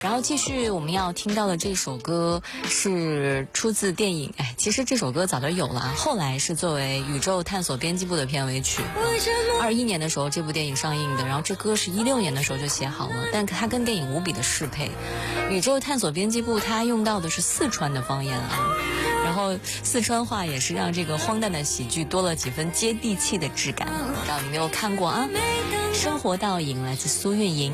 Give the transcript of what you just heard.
然后继续我们要听到的这首歌是出自电影，其实这首歌早就有了，后来是作为宇宙探索编辑部的片尾曲。21年的时候这部电影上映的，然后这歌是16年的时候就写好了，但它跟电影无比的适配。宇宙探索编辑部它用到的是四川的方言啊，然后四川话也是让这个荒诞的喜剧多了几分接地气的质感。不知道你没有看过啊？生活倒影来自苏运莹。